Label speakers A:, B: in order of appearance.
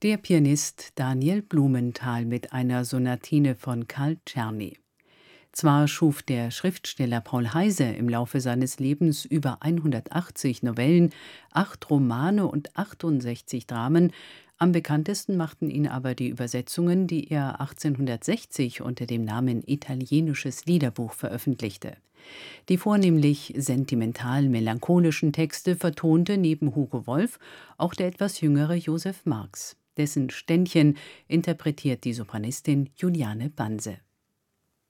A: Der Pianist Daniel Blumenthal mit einer Sonatine von Karl Czerny. Zwar schuf der Schriftsteller Paul Heyse im Laufe seines Lebens über 180 Novellen, 8 Romane und 68 Dramen, am bekanntesten machten ihn aber die Übersetzungen, die er 1860 unter dem Namen Italienisches Liederbuch veröffentlichte. Die vornehmlich sentimental-melancholischen Texte vertonte neben Hugo Wolf auch der etwas jüngere Josef Marx. Dessen Ständchen interpretiert die Sopranistin Juliane Banse.